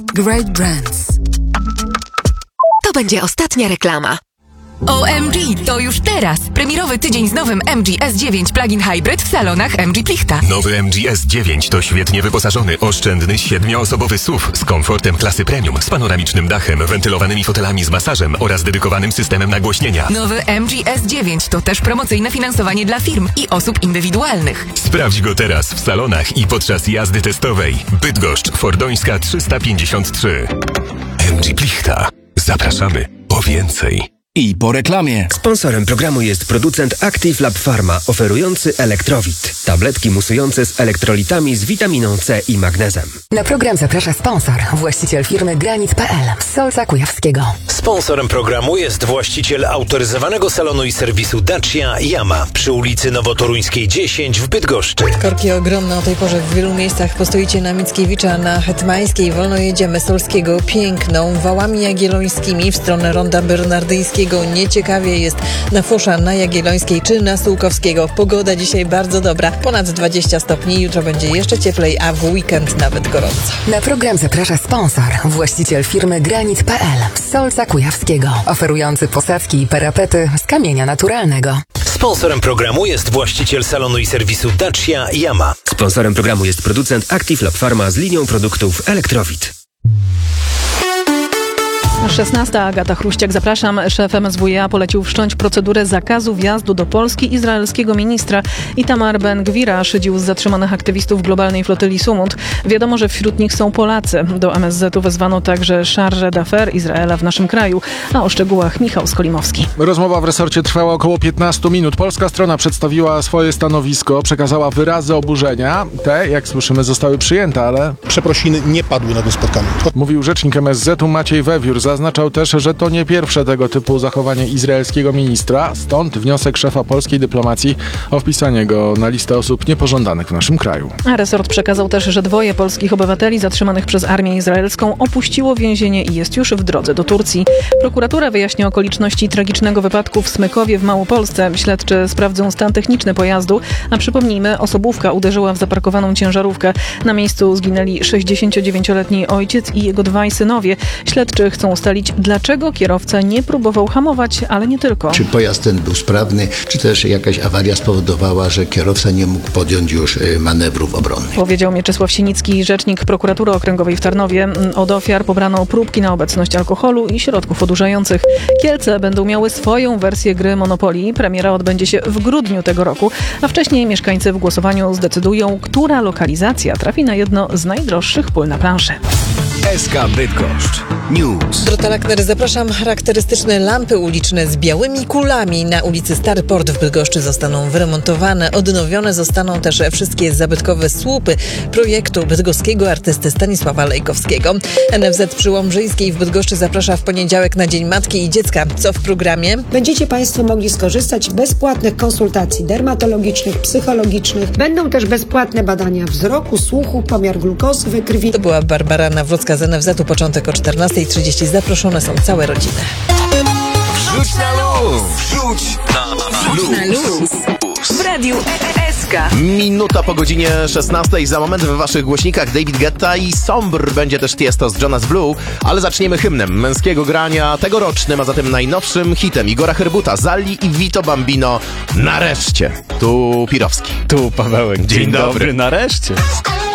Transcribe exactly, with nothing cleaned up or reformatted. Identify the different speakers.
Speaker 1: Great brands.
Speaker 2: To będzie ostatnia reklama.
Speaker 3: O M G, to już teraz! Premierowy tydzień z nowym M G S dziewięć Plug-in Hybrid w salonach M G Plichta.
Speaker 4: Nowy M G S dziewięć to świetnie wyposażony, oszczędny, siedmioosobowy S U V z komfortem klasy premium, z panoramicznym dachem, wentylowanymi fotelami z masażem oraz dedykowanym systemem nagłośnienia.
Speaker 3: Nowy M G S dziewięć to też promocyjne finansowanie dla firm i osób indywidualnych.
Speaker 4: Sprawdź go teraz w salonach i podczas jazdy testowej. Bydgoszcz, Fordońska trzysta pięćdziesiąt trzy. M G Plichta. Zapraszamy po więcej.
Speaker 5: I po reklamie.
Speaker 6: Sponsorem programu jest producent Active Lab Pharma, oferujący Elektrowit. Tabletki musujące z elektrolitami z witaminą C i magnezem.
Speaker 2: Na program zaprasza sponsor, właściciel firmy Granit kropka p l z Solca Kujawskiego.
Speaker 7: Sponsorem programu jest właściciel autoryzowanego salonu i serwisu Dacia Yama przy ulicy Nowotoruńskiej dziesięć w Bydgoszczy.
Speaker 8: Korki ogromne o tej porze w wielu miejscach. Postoicie na Mickiewicza, na Hetmańskiej, wolno jedziemy Solskiego piękną, wałami jagiellońskimi w stronę Ronda Bernardyńskiego. Nieciekawie jest na Fosza, na Jagiellońskiej czy na Sułkowskiego. Pogoda dzisiaj bardzo dobra, ponad dwadzieścia stopni, jutro będzie jeszcze cieplej, a w weekend nawet gorąco.
Speaker 2: Na program zaprasza sponsor, właściciel firmy Granit kropka p l z Solca Kujawskiego, oferujący posadzki i parapety z kamienia naturalnego.
Speaker 7: Sponsorem programu jest właściciel salonu i serwisu Dacia Yama.
Speaker 6: Sponsorem programu jest producent Active Lab Pharma z linią produktów Elektrowit.
Speaker 9: szesnasta. Agata Chruściak, zapraszam. Szef M S W A polecił wszcząć procedurę zakazu wjazdu do Polski izraelskiego ministra. Itamar Ben-Gwira szydził z zatrzymanych aktywistów globalnej flotyli Sumut. Wiadomo, że wśród nich są Polacy. Do M S Z-u wezwano także chargé d'affaires Izraela w naszym kraju. A o szczegółach Michał Skolimowski.
Speaker 10: Rozmowa w resorcie trwała około piętnaście minut. Polska strona przedstawiła swoje stanowisko, przekazała wyrazy oburzenia. Te, jak słyszymy, zostały przyjęte, ale...
Speaker 11: Przeprosiny nie padły na tym spotkaniu.
Speaker 10: Mówił rzecznik M S Z-u Maciej Wewiór. Zaznaczał też, że to nie pierwsze tego typu zachowanie izraelskiego ministra, stąd wniosek szefa polskiej dyplomacji o wpisanie go na listę osób niepożądanych w naszym kraju.
Speaker 9: A resort przekazał też, że dwoje polskich obywateli zatrzymanych przez armię izraelską opuściło więzienie i jest już w drodze do Turcji. Prokuratura wyjaśnia okoliczności tragicznego wypadku w Smykowie w Małopolsce. Śledczy sprawdzą stan techniczny pojazdu, a przypomnijmy, osobówka uderzyła w zaparkowaną ciężarówkę. Na miejscu zginęli sześćdziesięciodziewięcioletni ojciec i jego dwaj synowie. Śledczy chcą ustalić, dlaczego kierowca nie próbował hamować, ale nie tylko.
Speaker 12: Czy pojazd ten był sprawny, czy też jakaś awaria spowodowała, że kierowca nie mógł podjąć już manewrów obronnych.
Speaker 9: Powiedział Mieczysław Sinicki, rzecznik Prokuratury Okręgowej w Tarnowie. Od ofiar pobrano próbki na obecność alkoholu i środków odurzających. Kielce będą miały swoją wersję gry Monopoly. Premiera odbędzie się w grudniu tego roku, a wcześniej mieszkańcy w głosowaniu zdecydują, która lokalizacja trafi na jedno z najdroższych pól na planszy.
Speaker 5: S K Bydgoszcz News.
Speaker 8: Dorota Lackner, zapraszam. Charakterystyczne lampy uliczne z białymi kulami na ulicy Stary Port w Bydgoszczy zostaną wyremontowane. Odnowione zostaną też wszystkie zabytkowe słupy projektu bydgoskiego artysty Stanisława Lejkowskiego. N F Z przy Łomżyńskiej w Bydgoszczy zaprasza w poniedziałek na Dzień Matki i Dziecka. Co w programie?
Speaker 13: Będziecie Państwo mogli skorzystać z bezpłatnych konsultacji dermatologicznych, psychologicznych. Będą też bezpłatne badania wzroku, słuchu, pomiar glukozy we krwi.
Speaker 8: To była Barbara Nawrocka z N F Z-u. Początek o czternasta trzydzieści. Zaproszone są całe rodziny.
Speaker 5: Wrzuć na luz! Wrzuć na luz!
Speaker 3: Na luz. W radiu S K.
Speaker 14: Minuta po godzinie szesnastej. Za moment w waszych głośnikach David Guetta i Sombr. Będzie też Tiesto z Jonas Blue. Ale zaczniemy hymnem męskiego grania tegorocznym, a zatem najnowszym hitem Igora Herbuta, Zalli i Vito Bambino. Nareszcie. Tu Pirowski.
Speaker 15: Tu Pawełek. Dzień, Dzień dobry. dobry. Nareszcie.